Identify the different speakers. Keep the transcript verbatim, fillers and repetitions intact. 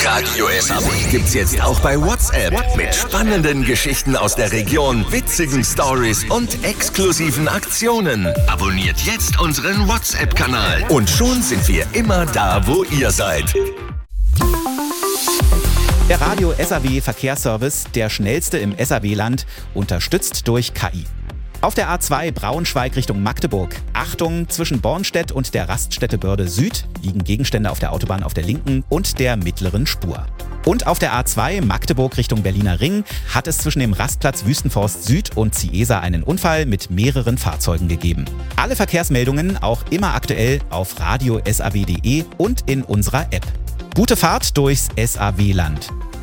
Speaker 1: Radio S A W gibt's jetzt auch bei WhatsApp. Mit spannenden Geschichten aus der Region, witzigen Stories und exklusiven Aktionen. Abonniert jetzt unseren WhatsApp-Kanal. Und schon sind wir immer da, wo ihr seid.
Speaker 2: Der Radio S A W Verkehrsservice, der schnellste im S A W-Land, unterstützt durch K I. Auf der A zwei Braunschweig Richtung Magdeburg. Achtung, zwischen Bornstedt und der Raststätte Börde Süd liegen Gegenstände auf der Autobahn auf der linken und der mittleren Spur. Und auf der A zwei Magdeburg Richtung Berliner Ring hat es zwischen dem Rastplatz Wüstenforst Süd und Ciesa einen Unfall mit mehreren Fahrzeugen gegeben. Alle Verkehrsmeldungen auch immer aktuell auf radio punkt s a w punkt d e und in unserer App. Gute Fahrt durchs S A W-Land.